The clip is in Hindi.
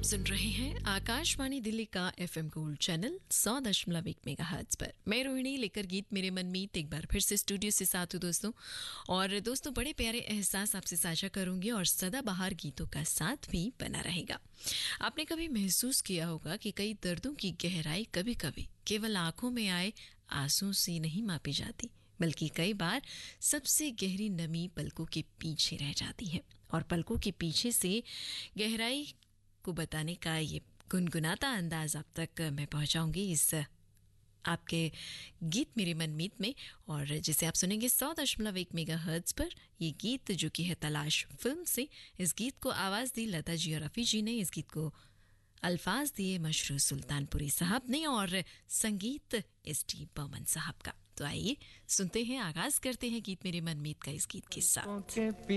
सुन रहे हैं आकाशवाणी दिल्ली का एफएम गोल्ड चैनल 100.1 मेगाहर्ट्ज पर। मैं रोहिणी लेकर गीत मेरे मन मीत एक बार फिर से स्टूडियो से साथ हूँ दोस्तों। और दोस्तों बड़े प्यारे एहसास आपसे साझा करूंगी और सदाबहार गीतों का साथ भी बना रहेगा। आपने कभी महसूस किया होगा कि कई दर्दों की गहराई कभी कभी केवल आंखों में आए आंसू से नहीं मापी जाती, बल्कि कई बार सबसे गहरी नमी पलकों के पीछे रह जाती है। और पलकों के पीछे से गहराई को बताने का ये गुनगुनाता अंदाज आप तक मैं पहुंचाऊंगी इस आपके गीत मेरे मनमीत में, और जिसे आप सुनेंगे 100.1 मेगाहर्ट्ज पर। ये गीत जो कि है तलाश फिल्म से। इस गीत को आवाज दी लता जी और रफी जी ने। इस गीत को अल्फाज दिए मशरू सुल्तानपुरी साहब ने और संगीत एस.डी. बर्मन साहब का। तो आइए सुनते हैं, आगाज करते हैं गीत मेरे मनमीत का इस गीत के साथ।